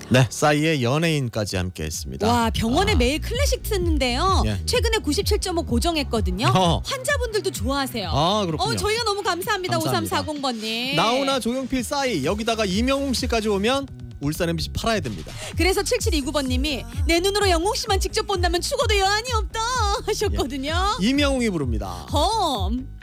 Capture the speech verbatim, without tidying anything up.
네, 싸이의 연예인까지 함께했습니다. 와, 병원에 아. 매일 클래식 듣는데요. 예. 최근에 구십칠 점 오 고정했거든요. 어. 환자분들도 좋아하세요. 아, 그렇군요. 어, 저희가 너무 감사합니다. 감사합니다. 오삼사공 번님. 나훈아, 조용필, 싸이 여기다가 이명웅 씨까지 오면 울산 엠비씨 팔아야 됩니다. 그래서 칠칠이구 번님이 내 눈으로 영웅 씨만 직접 본다면 죽어도 여한이 없다 하셨거든요. 이명웅이 부릅니다. 험.